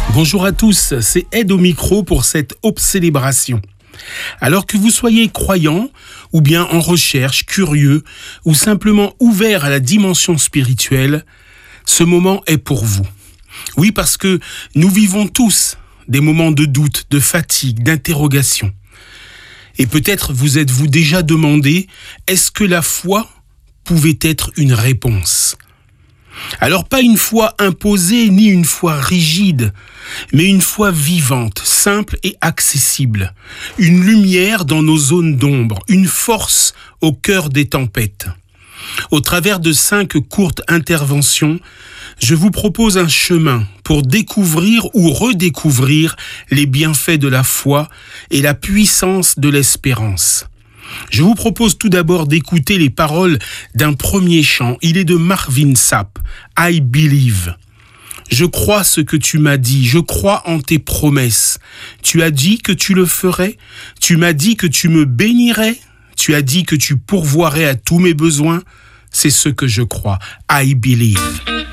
Bonjour à tous, c'est Ed au micro pour cette Obcélébration. Alors que vous soyez croyant, ou bien en recherche, curieux, ou simplement ouvert à la dimension spirituelle, ce moment est pour vous. Oui, parce que nous vivons tous des moments de doute, de fatigue, d'interrogation. Et peut-être vous êtes-vous déjà demandé, est-ce que la foi pouvait être une réponse ? Alors pas une foi imposée ni une foi rigide, mais une foi vivante, simple et accessible, une lumière dans nos zones d'ombre, une force au cœur des tempêtes. Au travers de 5 courtes interventions, je vous propose un chemin pour découvrir ou redécouvrir les bienfaits de la foi et la puissance de l'espérance. Je vous propose tout d'abord d'écouter les paroles d'un premier chant. Il est de Marvin Sapp, I Believe. Je crois ce que tu m'as dit, je crois en tes promesses. Tu as dit que tu le ferais, tu m'as dit que tu me bénirais, tu as dit que tu pourvoirais à tous mes besoins. C'est ce que je crois, I Believe.